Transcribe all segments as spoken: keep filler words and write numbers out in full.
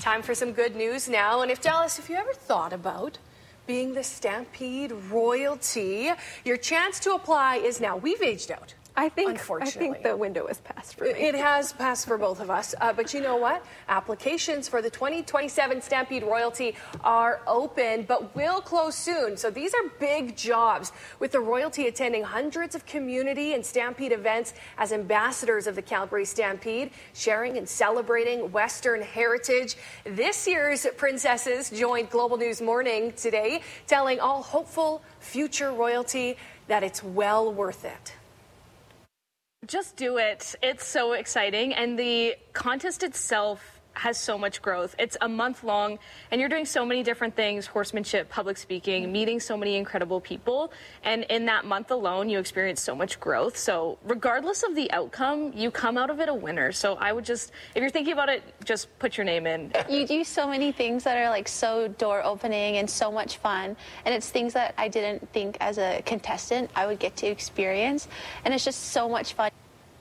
Time for some good news now. And if Dallas, if you ever thought about being the Stampede royalty, your chance to apply is now. We've aged out. I think, Unfortunately. I think the window is passed for me. It has passed for both of us. Uh, but you know what? Applications for the twenty twenty-seven Stampede Royalty are open, but will close soon. So these are big jobs, with the royalty attending hundreds of community and Stampede events as ambassadors of the Calgary Stampede, sharing and celebrating Western heritage. This year's princesses joined Global News Morning today, telling all hopeful future royalty that it's well worth it. Just do it. It's so exciting. And the contest itself has so much growth. It's a month long, and you're doing so many different things: horsemanship, public speaking, meeting so many incredible people. And in that month alone, you experience so much growth. So regardless of the outcome, you come out of it a winner. So I would just, if you're thinking about it, just put your name in. You do so many things that are like so door opening and so much fun. And it's things that I didn't think as a contestant I would get to experience. And it's just so much fun.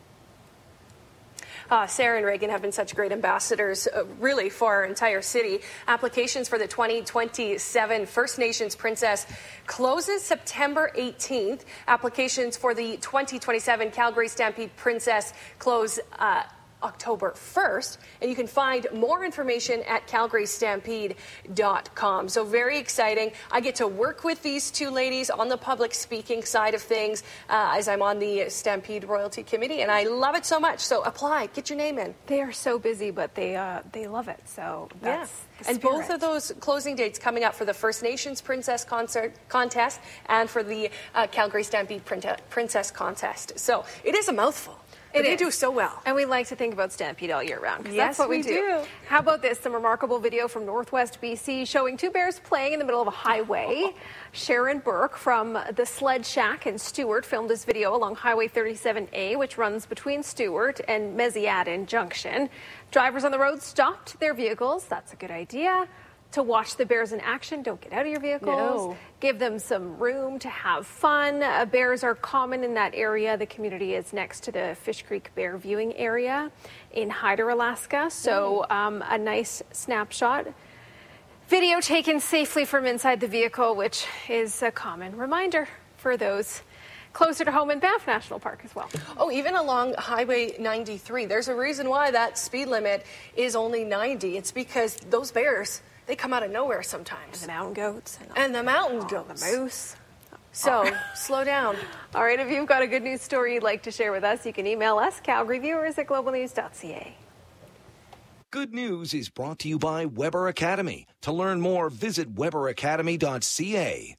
Uh, Sarah and Reagan have been such great ambassadors, uh, really, for our entire city. Applications for the twenty twenty-seven First Nations Princess closes September eighteenth. Applications for the twenty twenty-seven Calgary Stampede Princess close uh, October first, and you can find more information at calgary stampede dot com. So very exciting. I get to work with these two ladies on the public speaking side of things uh, as I'm on the Stampede Royalty Committee, and I love it so much. So apply, get your name in. They are so busy, but they uh, they love it. So that's yeah. the And spirit. both of those closing dates coming up for the First Nations Princess concert contest and for the uh, Calgary Stampede Princess contest. So it is a mouthful. It They is. do so well. And we like to think about Stampede all year round, because Yes, that's what we, we do. do. How about this? Some remarkable video from Northwest B C showing two bears playing in the middle of a highway. Sharon Burke from the Sled Shack in Stewart filmed this video along Highway thirty-seven A, which runs between Stewart and Meziadin Junction. Drivers on the road stopped their vehicles. That's a good idea. To watch the bears in action. Don't get out of your vehicles. No. Give them some room to have fun. Uh, bears are common in that area. The community is next to the Fish Creek Bear Viewing Area in Hyder, Alaska. So um, a nice snapshot. Video taken safely from inside the vehicle, which is a common reminder for those closer to home in Banff National Park as well. Oh, even along Highway ninety-three, there's a reason why that speed limit is only ninety. It's because those bears, they come out of nowhere sometimes. And the mountain goats. And, And the mountain oh, goats. the moose. So, Oh. slow down. All right, if you've got a good news story you'd like to share with us, you can email us, Calgary Viewers at global news dot c a. Good News is brought to you by Weber Academy. To learn more, visit weber academy dot c a.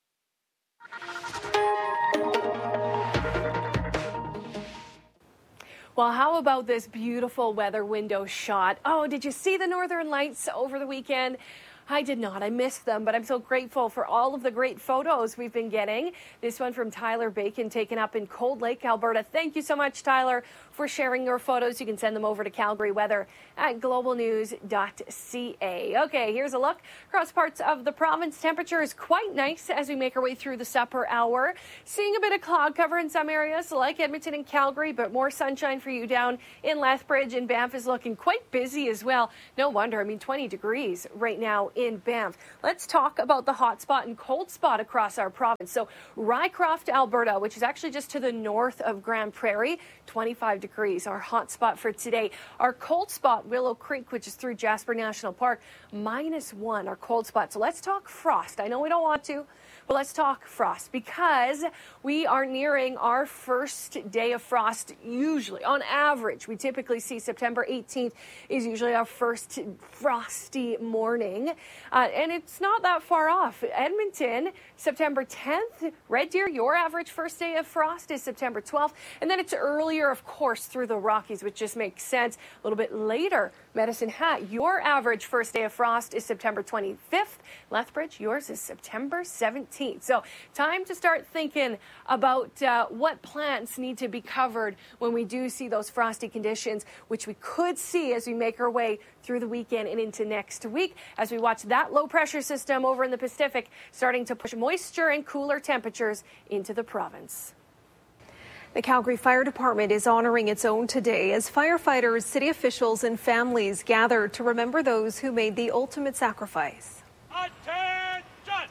Well, how about this beautiful weather window shot? Oh, did you see the Northern Lights over the weekend? I did not. I missed them, but I'm so grateful for all of the great photos we've been getting. This one from Tyler Bacon, taken up in Cold Lake, Alberta. Thank you so much, Tyler, for sharing your photos. You can send them over to Calgary Weather at global news dot c a. Okay, here's a look across parts of the province. Temperature is quite nice as we make our way through the supper hour. Seeing a bit of cloud cover in some areas like Edmonton and Calgary, but more sunshine for you down in Lethbridge, and Banff is looking quite busy as well. No wonder. I mean, twenty degrees right now in Banff. Let's talk about the hot spot and cold spot across our province. So Rycroft, Alberta, which is actually just to the north of Grand Prairie, twenty-five degrees, our hot spot for today. Our cold spot, Willow Creek, which is through Jasper National Park, minus one, our cold spot. So let's talk frost. I know we don't want to, but let's talk frost, because we are nearing our first day of frost. Usually, on average, we typically see September eighteenth is usually our first frosty morning. Uh, and it's not that far off. Edmonton, September tenth. Red Deer, your average first day of frost is September twelfth. And then it's earlier, of course, through the Rockies, which just makes sense. A little bit later, Medicine Hat, your average first day of frost is September twenty-fifth. Lethbridge, yours is September seventeenth. So time to start thinking about uh, what plants need to be covered when we do see those frosty conditions, which we could see as we make our way through the weekend and into next week, as we watch that low pressure system over in the Pacific starting to push moisture and cooler temperatures into the province. The Calgary Fire Department is honoring its own today as firefighters, city officials, and families gather to remember those who made the ultimate sacrifice. Attention!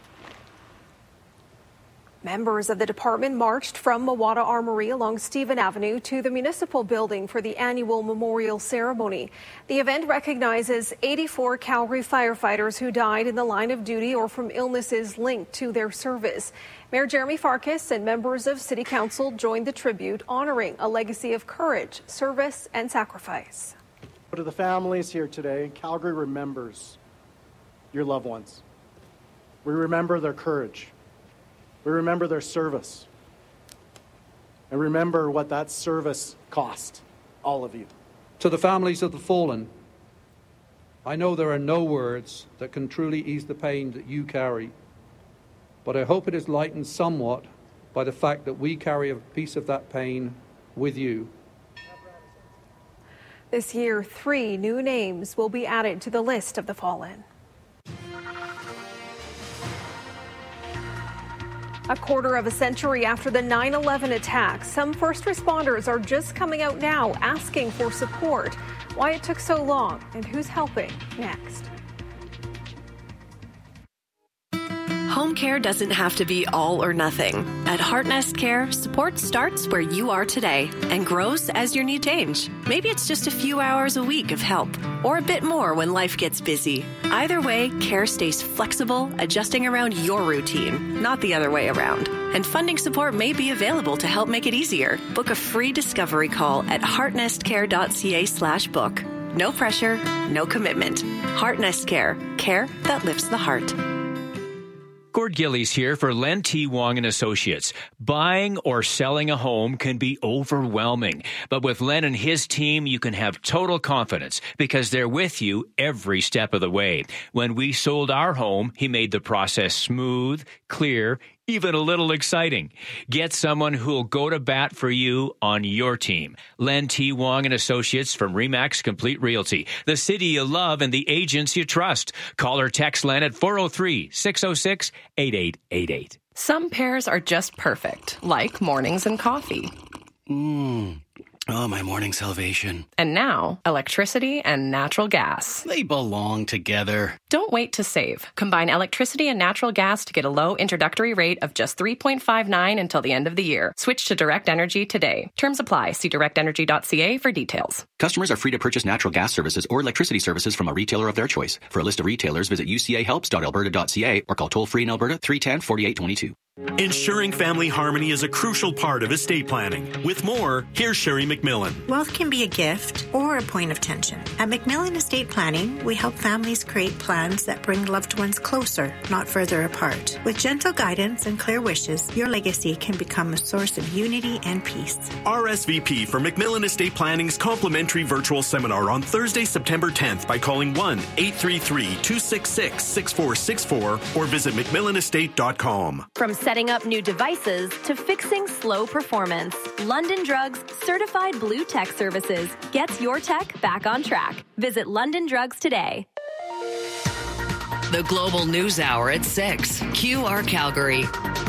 Members of the department marched from Mawata Armory along Stephen Avenue to the municipal building for the annual memorial ceremony. The event recognizes eighty-four Calgary firefighters who died in the line of duty or from illnesses linked to their service. Mayor Jeremy Farkas and members of City Council joined the tribute, honoring a legacy of courage, service, and sacrifice. To the families here today, Calgary remembers your loved ones. We remember their courage. We remember their service. And remember what that service cost all of you. To the families of the fallen, I know there are no words that can truly ease the pain that you carry, but I hope it is lightened somewhat by the fact that we carry a piece of that pain with you. This year, three new names will be added to the list of the fallen. A quarter of a century after the nine eleven attacks, some first responders are just coming out now asking for support. Why it took so long and who's helping next. Home care doesn't have to be all or nothing. At Heartnest Care, support starts where you are today and grows as your needs change. Maybe it's just a few hours a week of help, or a bit more when life gets busy. Either way, care stays flexible, adjusting around your routine, not the other way around. And funding support may be available to help make it easier. Book a free discovery call at heartnestcare.ca slash book. No pressure, no commitment. Heartnest Care, care that lifts the heart. Gord Gillies here for Len T. Wong and Associates. Buying or selling a home can be overwhelming, but with Len and his team, you can have total confidence because they're with you every step of the way. When we sold our home, he made the process smooth, clear, even a little exciting. Get someone who'll go to bat for you on your team. Len T. Wong and Associates from Remax Complete Realty. The city you love and the agents you trust. Call or text Len at four oh three, six oh six, eight eight eight eight. Some pairs are just perfect, like mornings and coffee. Mmm. Oh, my morning salvation. And now, electricity and natural gas. They belong together. Don't wait to save. Combine electricity and natural gas to get a low introductory rate of just three point five nine until the end of the year. Switch to Direct Energy today. Terms apply. See direct energy dot c a for details. Customers are free to purchase natural gas services or electricity services from a retailer of their choice. For a list of retailers, visit u c a helps dot alberta dot c a or call toll-free in Alberta three one zero, four eight two two. Ensuring family harmony is a crucial part of estate planning. With more, here's Sherry McMillan. Wealth can be a gift or a point of tension. At McMillan Estate Planning, we help families create plans that bring loved ones closer, not further apart. With gentle guidance and clear wishes, your legacy can become a source of unity and peace. R S V P for McMillan Estate Planning's complimentary virtual seminar on Thursday, September tenth by calling one eight three three, two six six, six four six four or visit mcmillan estate dot com. From setting up new devices to fixing slow performance, London Drugs Certified Blue Tech Services gets your tech back on track. Visit London Drugs today. The Global News Hour at six. Q R Calgary.